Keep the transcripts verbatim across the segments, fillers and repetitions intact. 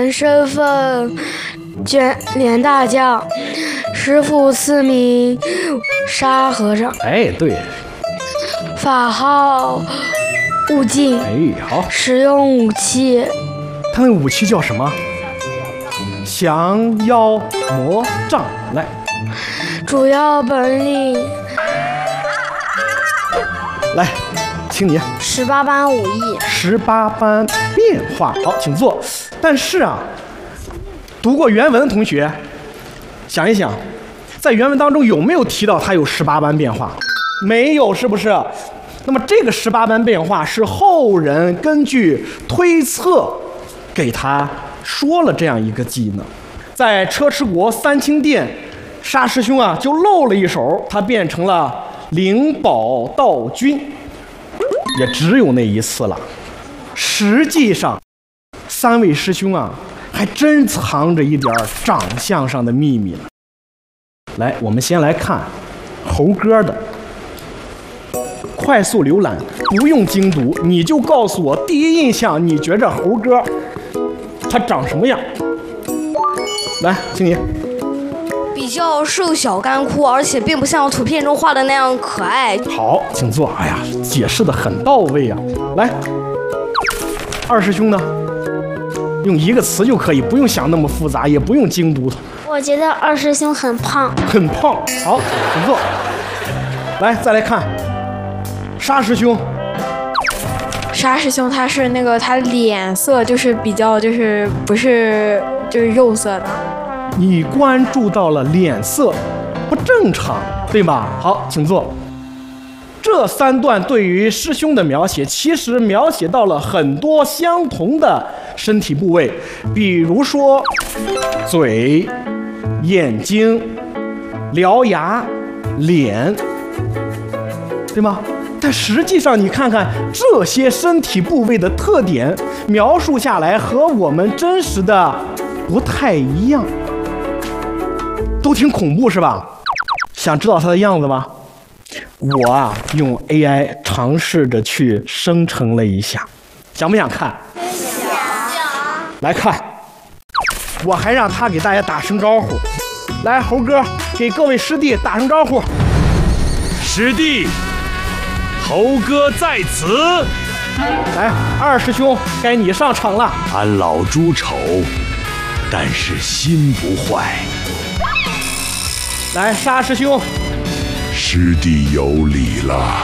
人身份卷连大将，师父赐名沙和尚。 哎，对。 法号悟净。 哎，好。 使用武器， 他那个武器叫什么？降妖魔杖。来， 主要本领。 来，请你。 十八般武艺。 十八般变化。好，请坐。但是啊，读过原文的同学，想一想，在原文当中有没有提到他有十八般变化？没有，是不是？那么这个十八般变化是后人根据推测给他说了这样一个技能。在车迟国三清殿，沙师兄啊就露了一手，他变成了灵宝道君，也只有那一次了。实际上三位师兄啊还真藏着一点长相上的秘密呢。来，我们先来看猴哥的快速浏览，不用精读，你就告诉我第一印象，你觉着猴哥他长什么样？来，请你。 比较瘦小干枯，而且并不像图片中画的那样可爱。 好，请坐。哎呀，解释的很到位啊。来，二师兄呢？用一个词就可以，不用想那么复杂，也不用精读它。 我觉得二师兄很胖。 很胖。好，请坐。来，再来看沙师兄。 沙师兄他是那个他脸色就是比较就是不是就是肉色的。 你关注到了脸色不正常，对吧？好，请坐。这三段对于师兄的描写，其实描写到了很多相同的身体部位，比如说嘴、眼睛、獠牙、脸，对吗？但实际上你看看这些身体部位的特点描述下来和我们真实的不太一样，都挺恐怖是吧？想知道它的样子吗？我啊用 A I 尝试着去生成了一下，想不想看？想。来看，我还让他给大家打声招呼。来，猴哥给各位师弟打声招呼。 师弟，猴哥在此。 来，二师兄该你上场了。 俺老猪丑，但是心不坏。 来，沙师兄。 师弟有礼了。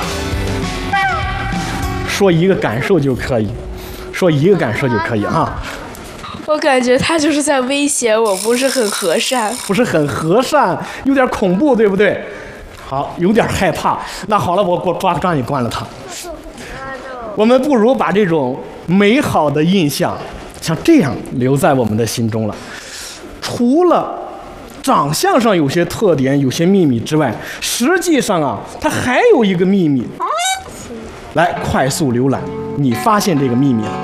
说一个感受就可以，说一个感受就可以啊。 我感觉他就是在威胁我，不是很和善， 不是很和善，有点恐怖，对不对？好，有点害怕。那好了，我我抓抓你关了他。我们不如把这种美好的印象像这样留在我们的心中了。除了长相上有些特点、有些秘密之外，实际上啊，它还有一个秘密。来，快速浏览，你发现这个秘密了？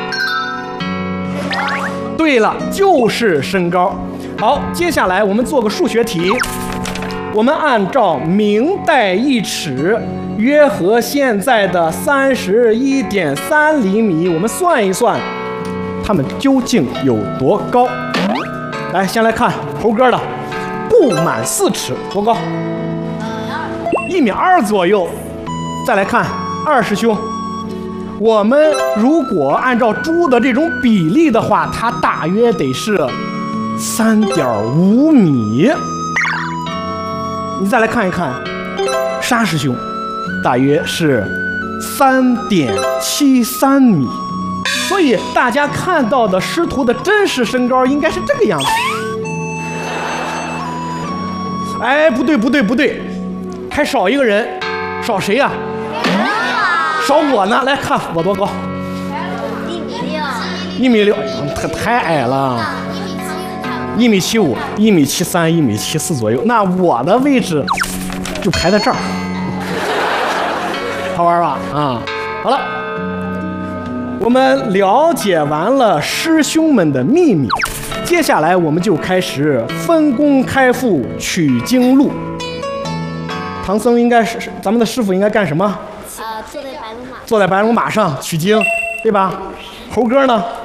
对了，就是身高。好，接下来我们做个数学题。我们按照明代一尺约合现在的三十一点三厘米，我们算一算，它们究竟有多高？来，先来看猴哥的，不满四尺，多高？一米二左右。再来看二师兄，我们如果按照猪的这种比例的话，它大约得是三点五米。你再来看一看沙师兄，大约是三点七三米。所以大家看到的师徒的真实身高应该是这个样子。哎，不对不对不对，还少一个人，少谁呀、啊？少我呢。来看我多高？一米六。一米六，太太矮了。一米七五，一米七三，一米七四左右。那我的位置就排在这儿，好玩吧？啊，好了，我们了解完了师兄们的秘密，接下来我们就开始分工开赴取经路。唐僧应该是咱们的师傅，应该干什么？ 呃，坐在白龙马。 坐在白龙马上取经，对吧？猴哥呢？